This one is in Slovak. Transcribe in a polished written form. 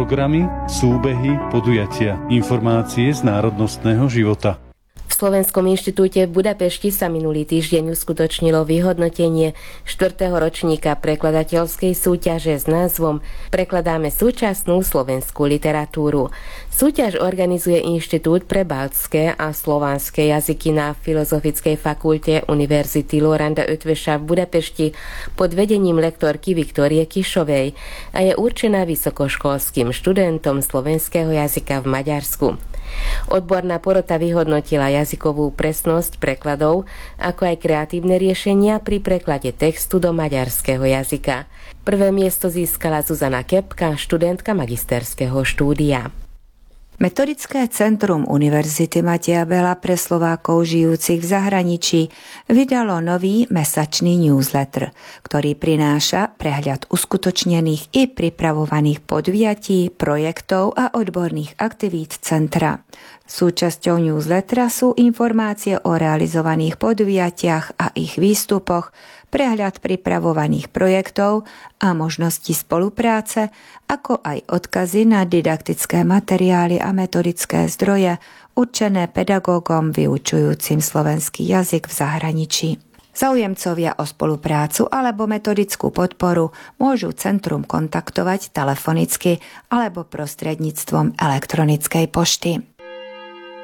programy, súbehy, podujatia, informácie z národnostného života. V Slovenskom inštitúte v Budapešti sa minulý týždeň uskutočnilo vyhodnotenie 4. ročníka prekladateľskej súťaže s názvom Prekladáme súčasnú slovenskú literatúru. Súťaž organizuje Inštitút pre baltské a slovanské jazyky na Filozofickej fakulte Univerzity Loranda Ötvösa v Budapešti pod vedením lektorky Viktórie Kišovej a je určená vysokoškolským študentom slovenského jazyka v Maďarsku. Odborná porota vyhodnotila jazykovú presnosť prekladov, ako aj kreatívne riešenia pri preklade textu do maďarského jazyka. Prvé miesto získala Zuzana Kepka, študentka magisterského štúdia. Metodické centrum Univerzity Mateja Bela pre Slovákov žijúcich v zahraničí vydalo nový mesačný newsletter, ktorý prináša prehľad uskutočnených i pripravovaných podujatí, projektov a odborných aktivít centra. Súčasťou newslettera sú informácie o realizovaných podujatiach a ich výstupoch, prehľad pripravovaných projektov a možnosti spolupráce, ako aj odkazy na didaktické materiály a metodické zdroje určené pedagógom vyučujúcim slovenský jazyk v zahraničí. Záujemcovia o spoluprácu alebo metodickú podporu môžu centrum kontaktovať telefonicky alebo prostredníctvom elektronickej pošty.